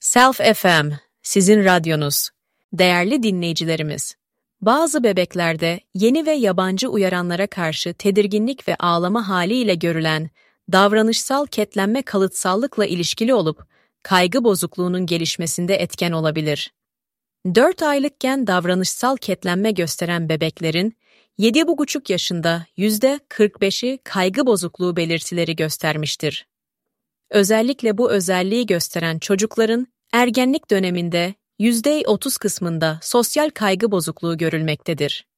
Self FM, sizin radyonuz. Değerli dinleyicilerimiz, bazı bebeklerde yeni ve yabancı uyaranlara karşı tedirginlik ve ağlama haliyle görülen davranışsal ketlenme kalıtsallıkla ilişkili olup kaygı bozukluğunun gelişmesinde etken olabilir. 4 aylıkken davranışsal ketlenme gösteren bebeklerin 7,5 yaşında %45'i kaygı bozukluğu belirtileri göstermiştir. Özellikle bu özelliği gösteren çocukların ergenlik döneminde %30 kısmında sosyal kaygı bozukluğu görülmektedir.